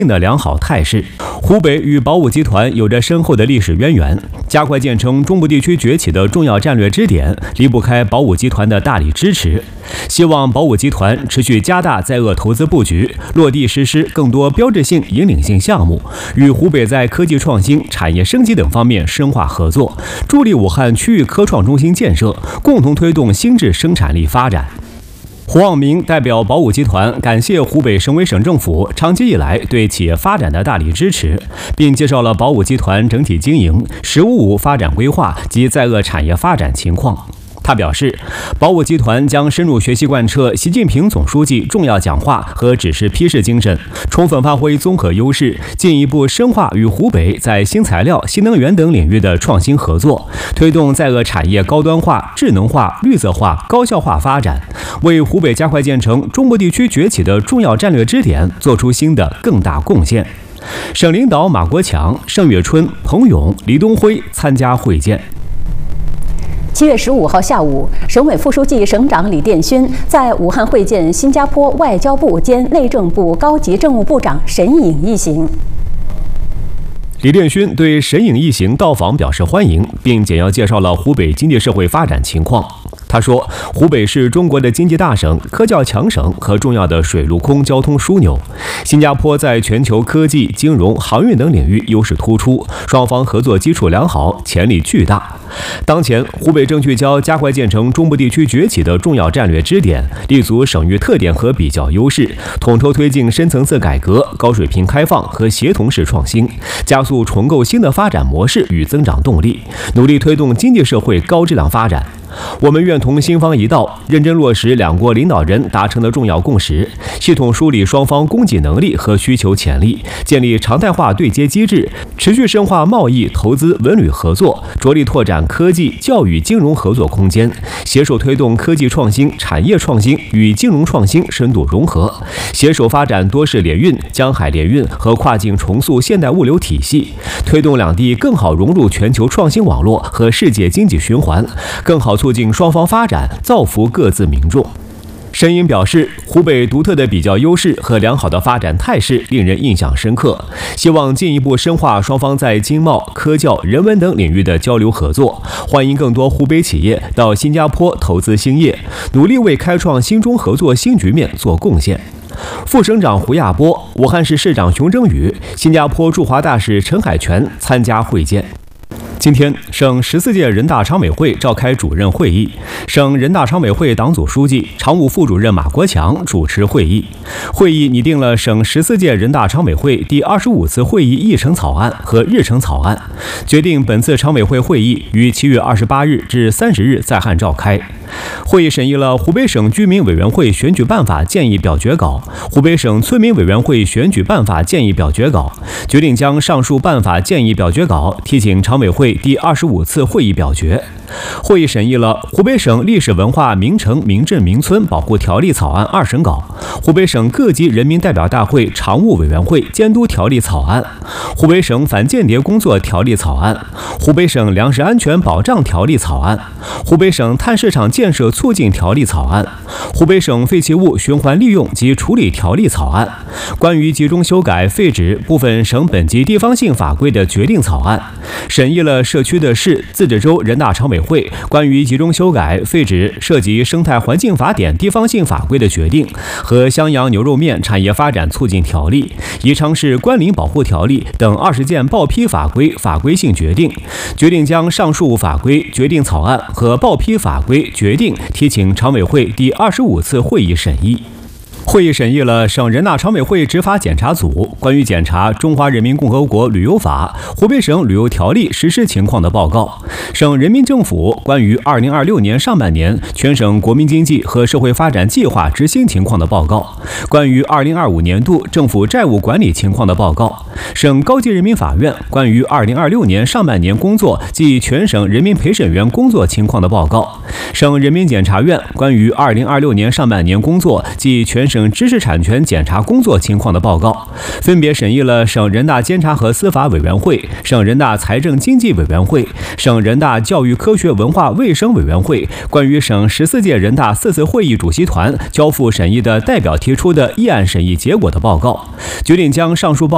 的良好态势。湖北与宝武集团有着深厚的历史渊源，加快建成中部地区崛起的重要战略支点，离不开宝武集团的大力支持。希望宝武集团持续加大在鄂投资布局，落地实施更多标志性、引领性项目，与湖北在科技创新、产业升级等方面深化合作，助力武汉区域科创中心建设，共同推动新质生产力发展。胡望明代表宝武集团感谢湖北省委省政府长期以来对企业发展的大力支持，并介绍了宝武集团整体经营、“十五五”发展规划及在鄂产业发展情况。他表示，宝武集团将深入学习贯彻习近平总书记重要讲话和指示批示精神，充分发挥综合优势，进一步深化与湖北在新材料、新能源等领域的创新合作，推动在鄂产业高端化、智能化、绿色化、高效化发展，为湖北加快建成中部地区崛起的重要战略支点做出新的更大贡献。省领导马国强、盛月春、彭勇、李东辉参加会见。 7月15号下午，省委副书记、省长李殿勋在武汉会见新加坡外交部兼内政部高级政务部长沈颖一行。 李殿勋对沈颖一行到访表示欢迎，并简要介绍了湖北经济社会发展情况。他说，湖北是中国的经济大省、科教强省和重要的水陆空交通枢纽。新加坡在全球科技、金融、航运等领域优势突出，双方合作基础良好，潜力巨大。当前，湖北正聚焦加快建成中部地区崛起的重要战略支点，立足省域特点和比较优势，统筹推进深层次改革、高水平开放和协同式创新，加速重构新的发展模式与增长动力，努力推动经济社会高质量发展。我们愿同新方一道，认真落实两国领导人达成的重要共识，系统梳理双方供给能力和需求潜力，建立常态化对接机制，持续深化贸易、投资、文旅合作，着力拓展科技、教育、金融合作空间，携手推动科技创新、产业创新与金融创新深度融合，携手发展多式联运、江海联运和跨境重塑现代物流体系，推动两地更好融入全球创新网络和世界经济循环，更好促进双方发展，造福各自民众。沈颖表示，湖北独特的比较优势和良好的发展态势令人印象深刻，希望进一步深化双方在经贸、科教、人文等领域的交流合作，欢迎更多湖北企业到新加坡投资兴业，努力为开创新中合作新局面做贡献。副省长胡亚波、武汉市市长熊征宇、新加坡驻华大使陈海泉参加会见。今天，省14届人大常委会召开主任会议，省人大常委会党组书记、常务副主任马国强主持会议。会议拟定了省14届人大常委会第25次会议议程草案和日程草案，决定本次常委会会议于7月28日至30日在汉召开。会议审议了湖北省居民委员会选举办法建议表决稿、湖北省村民委员会选举办法建议表决稿，决定将上述办法建议表决稿提请常委会第25次会议表决。会议审议了湖北省历史文化名城名镇名村保护条例草案2审稿、湖北省各级人民代表大会常务委员会监督条例草案、湖北省反间谍工作条例草案、湖北省粮食安全保障条例草案、湖北省碳市场建设促进条例草案、湖北省废弃物循环利用及处理条例草案、关于集中修改废止部分省本级地方性法规的决定草案，审议了社区的市、自治州人大常委会关于集中修改废止涉及生态环境法典地方性法规的决定和襄阳牛肉面产业发展促进条例、宜昌市关林保护条例等20件报批法规法规性决定，决定将上述法规决定草案和报批法规决定提请常委会第25次会议审议。会议审议了省人大常委会执法检查组关于检查《中华人民共和国旅游法》湖北省旅游条例实施情况的报告，省人民政府关于2026年上半年全省国民经济和社会发展计划执行情况的报告，关于2025年度政府债务管理情况的报告，省高级人民法院关于2026年上半年工作及全省人民陪审员工作情况的报告，省人民检察院关于2026年上半年工作及全省知识产权检查工作情况的报告，分别审议了省人大监察和司法委员会、省人大财政经济委员会、省人大教育科学文化卫生委员会关于省14届人大4次会议主席团交付审议的代表提出的议案审议结果的报告，决定将上述报